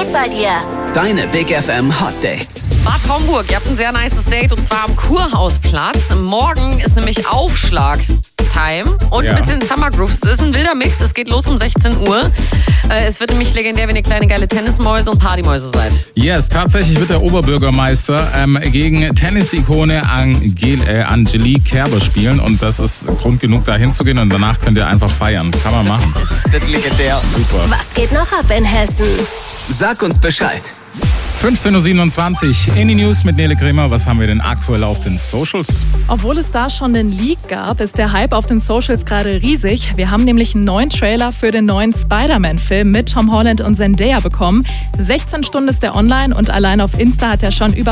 Tipp bei dir. Deine Big FM Hot Dates. Bad Homburg, ihr habt ein sehr nices Date und zwar am Kurhausplatz. Morgen ist nämlich Aufschlag-Time und ein bisschen Summer Grooves. Es ist ein wilder Mix, es geht los um 16 Uhr. Es wird nämlich legendär, wenn ihr kleine geile Tennismäuse und Partymäuse seid. Yes, tatsächlich wird der Oberbürgermeister gegen Tennis-Ikone Angelique Kerber spielen und das ist Grund genug, da hinzugehen und danach könnt ihr einfach feiern. Kann man machen. Das wird legendär. Super. Was geht noch ab in Hessen? Sag uns Bescheid. 15.27 Uhr in die News mit Nele Kremer. Was haben wir denn aktuell auf den Socials? Obwohl es da schon den Leak gab, ist der Hype auf den Socials gerade riesig. Wir haben nämlich einen neuen Trailer für den neuen Spider-Man-Film mit Tom Holland und Zendaya bekommen. 16 Stunden ist der online und allein auf Insta hat er schon über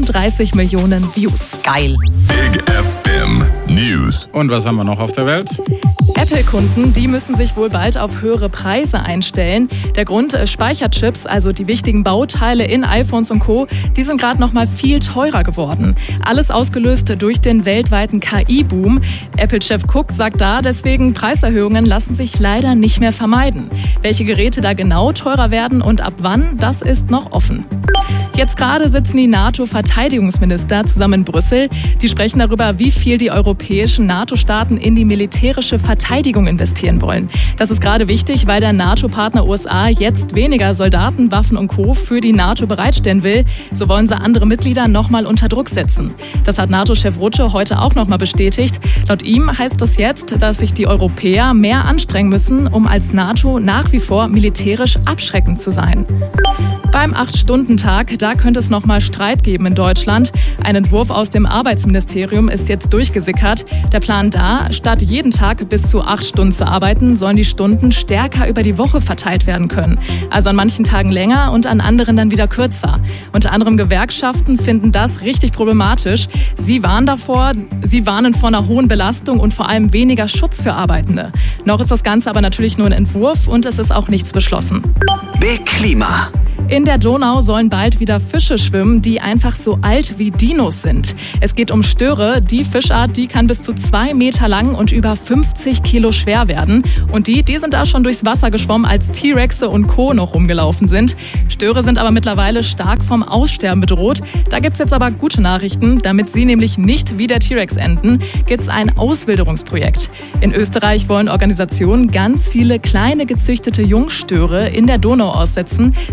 35 Millionen Views. Geil. Big FM News. Und was haben wir noch auf der Welt? Apple-Kunden, die müssen sich wohl bald auf höhere Preise einstellen. Der Grund, Speicherchips, also die wichtigen Bauteile in iPhones und Co., die sind gerade noch mal viel teurer geworden. Alles ausgelöst durch den weltweiten KI-Boom. Apple-Chef Cook sagt da, deswegen Preiserhöhungen lassen sich leider nicht mehr vermeiden. Welche Geräte da genau teurer werden und ab wann, das ist noch offen. Jetzt gerade sitzen die NATO-Verteidigungsminister zusammen in Brüssel. Die sprechen darüber, wie viel die europäischen NATO-Staaten in die militärische Verteidigung investieren wollen. Das ist gerade wichtig, weil der NATO-Partner USA jetzt weniger Soldaten, Waffen und Co. für die NATO bereitstellen will. So wollen sie andere Mitglieder nochmal unter Druck setzen. Das hat NATO-Chef Rutte heute auch nochmal bestätigt. Laut ihm heißt das jetzt, dass sich die Europäer mehr anstrengen müssen, um als NATO nach wie vor militärisch abschreckend zu sein. Beim 8-Stunden-Tag, da könnte es nochmal Streit geben in Deutschland. Ein Entwurf aus dem Arbeitsministerium ist jetzt durchgesickert. Der Plan da, statt jeden Tag bis zu 8 Stunden zu arbeiten, sollen die Stunden stärker über die Woche verteilt werden können. Also an manchen Tagen länger und an anderen dann wieder kürzer. Unter anderem Gewerkschaften finden das richtig problematisch. Sie warnen vor einer hohen Belastung und vor allem weniger Schutz für Arbeitende. Noch ist das Ganze aber natürlich nur ein Entwurf und es ist auch nichts beschlossen. Big Klima. In der Donau sollen bald wieder Fische schwimmen, die einfach so alt wie Dinos sind. Es geht um Störe. Die Fischart, die kann bis zu 2 Meter lang und über 50 Kilo schwer werden. Und die sind da schon durchs Wasser geschwommen, als T-Rexe und Co. noch rumgelaufen sind. Störe sind aber mittlerweile stark vom Aussterben bedroht. Da gibt's jetzt aber gute Nachrichten. Damit sie nämlich nicht wie der T-Rex enden, gibt's ein Auswilderungsprojekt. In Österreich wollen Organisationen ganz viele kleine gezüchtete Jungstöre in der Donau aussetzen.